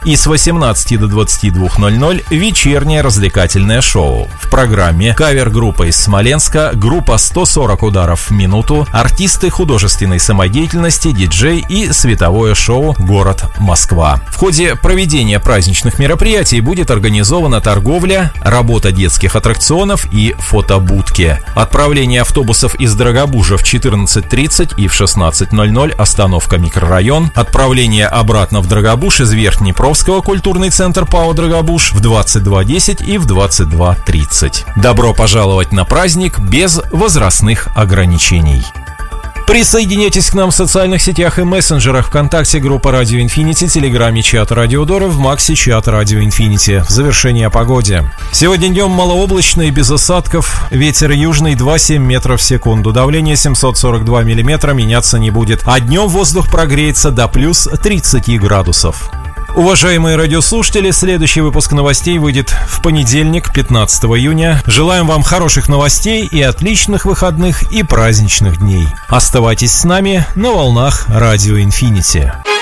И с 18 до 22:00 вечернее развлекательное шоу. В программе кавер-группа из Смоленска, группа 140 ударов в минуту, артисты художественной самодеятельности, диджей и световое шоу «Город Москва». В ходе проведения праздничных мероприятий будет организована торговля, работа детских аттракционов и фотобудки. Отправление автобусов из Дорогобужа в 14:30 и в 16:00 остановка микрорайон. Отправление обратно в Дорогобуж из Верхнепровского культурный центр ПАО «Дорогобуж» в 22:10 и в 22:30. Добро пожаловать на праздник без возрастных ограничений. Присоединяйтесь к нам в социальных сетях и мессенджерах: ВКонтакте, группа Радио Инфинити, Телеграме чат Радио Дора, в Максе чат Радио Инфинити. В завершение о погоде. Сегодня днем малооблачно и без осадков. Ветер южный 2,7 метров в секунду. Давление 742 миллиметра, меняться не будет. А днем воздух прогреется до плюс 30 градусов. Уважаемые радиослушатели, следующий выпуск новостей выйдет в понедельник, 15 июня. Желаем вам хороших новостей и отличных выходных и праздничных дней. Оставайтесь с нами на волнах Радио Инфинити.